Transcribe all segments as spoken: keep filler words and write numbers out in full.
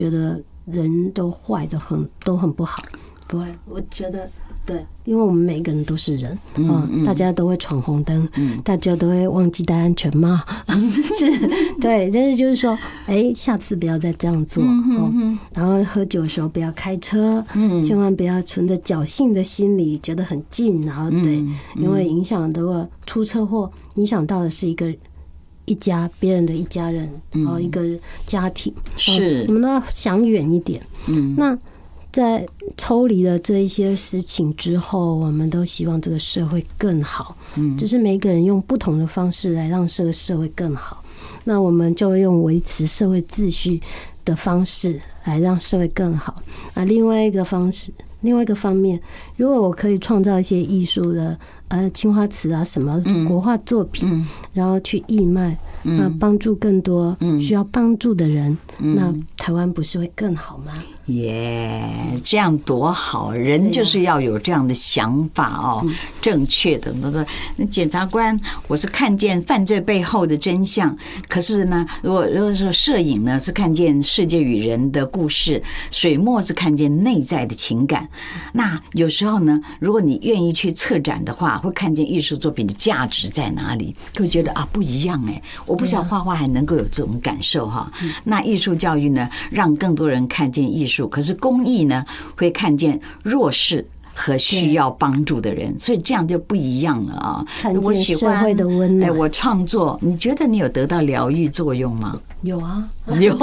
觉得人都坏的很，都很不好。不会，我觉得对，因为我们每个人都是人，嗯，嗯大家都会闯红灯，嗯，大家都会忘记戴安全帽，嗯、是，对，但是就是说，哎，下次不要再这样做，嗯嗯嗯、然后喝酒的时候不要开车，嗯，千万不要存着侥幸的心理，觉得很近，然后对，嗯嗯、因为影响如果出车祸，影响到的是一个。一家别人的一家人，然后一个家庭， 是、嗯、 我们都要想远一点。嗯，那在抽离了这一些事情之后，我们都希望这个社会更好。嗯，就是每个人用不同的方式来让这个社会更好。那我们就用维持社会秩序的方式来让社会更好。啊，另外一个方式，另外一个方面，如果我可以创造一些艺术的。呃，青花瓷啊，什么国画作品，嗯、然后去义卖，那、嗯、帮助更多需要帮助的人，嗯、那台湾不是会更好吗？ 耶、yeah, 这样多好！人就是要有这样的想法哦，嗯、正确的。那检察官，我是看见犯罪背后的真相，可是呢，如果如果说摄影呢是看见世界与人的故事，水墨是看见内在的情感。那有时候呢，如果你愿意去策展的话，会看见艺术作品的价值在哪里，会觉得啊不一样哎，我不晓得画画还能够有这种感受哈。那艺术教育呢，让更多人看见艺术。可是公益呢，会看见弱势和需要帮助的人，所以这样就不一样了啊！ 看见社会的温暖。 哎，我创作，你觉得你有得到疗愈作用吗？ 有啊， 有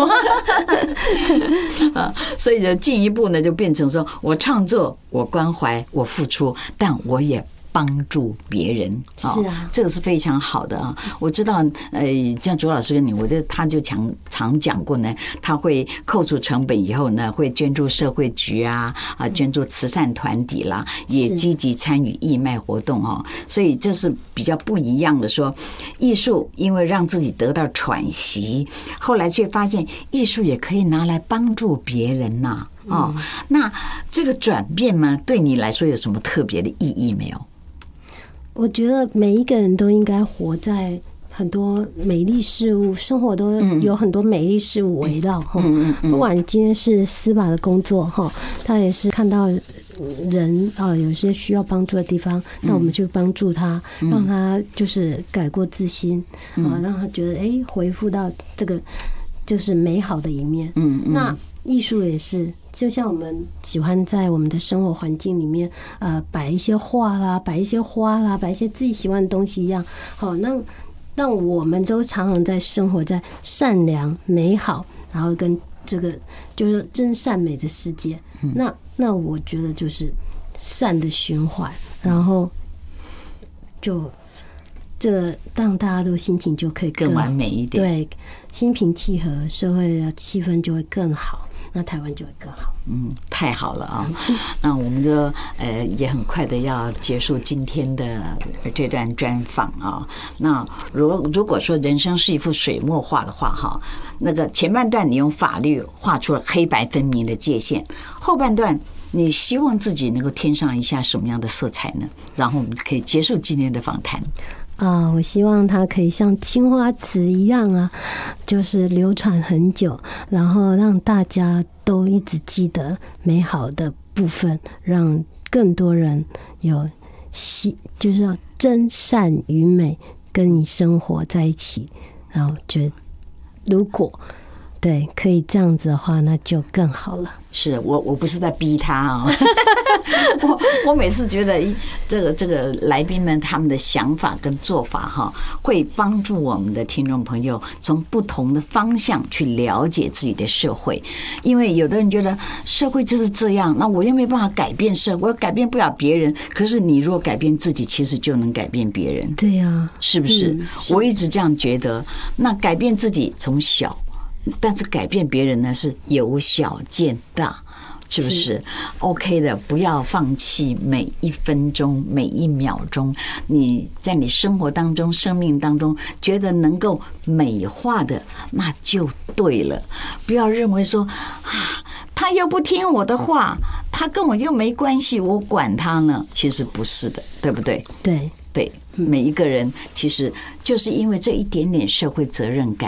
啊！所以呢，进一步呢，就变成说我创作，我关怀，我付出，但我也。帮助别人是啊， 这个是非常好的啊！我知道，呃，像卓老师跟你，我觉得他就常常讲过呢，他会扣除成本以后呢，会捐助社会局啊，啊，捐助慈善团体啦，也积极参与义卖活动哦。所以这是比较不一样的。说艺术因为让自己得到喘息，后来却发现艺术也可以拿来帮助别人呐、啊。哦，那这个转变呢，对你来说有什么特别的意义没有？ 我觉得每一个人都应该活在很多美丽事物，生活都有很多美丽事物围绕哈。不管今天是司法的工作哈，他也是看到人啊有些需要帮助的地方，那我们就帮助他，让他就是改过自新啊，让他觉得哎恢复到这个就是美好的一面。嗯，那艺术也是。就像我们喜欢在我们的生活环境里面，呃，摆一些画啦，摆一些花啦，摆一些自己喜欢的东西一样。好，那那我们都常常在生活在善良、美好，然后跟这个就是真善美的世界。那那我觉得就是善的循环，然后就这个让大家都心情就可以 更, 更完美一点， 对，心平气和，社会的气氛就会更好。那台湾就会更好。 嗯，太好了啊！那我们就呃也很快的要结束今天的这段专访啊。那如如果说人生是一幅水墨画的话，哈，那个前半段你用法律画出了黑白分明的界限，后半段你希望自己能够添上一下什么样的色彩呢？然后我们可以结束今天的访谈。 啊，我希望它可以像青花瓷一样啊，就是流传很久，然后让大家都一直记得美好的部分，让更多人有喜，就是要真善与美跟你生活在一起，然后觉得如果对可以这样子的话，那就更好了。 是我我不是在逼他啊、哦，我我每次觉得这个这个来宾们他们的想法跟做法哈，会帮助我们的听众朋友从不同的方向去了解自己的社会，因为有的人觉得社会就是这样，那我又没办法改变社会，我改变不了别人。可是你如果改变自己，其实就能改变别人。 对呀、啊， 是不是？嗯、是我一直这样觉得。那改变自己从小。但是改变别人呢，是由小见大，是不是, 是 OK 的？不要放弃每一分钟、每一秒钟，你在你生活当中、生命当中觉得能够美化的，那就对了。不要认为说啊，他又不听我的话，他跟我又没关系，我管他呢。其实不是的，对不对？ 对对，每一个人其实就是因为这一点点社会责任感。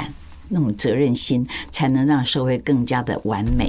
那种责任心，才能让社会更加的完美。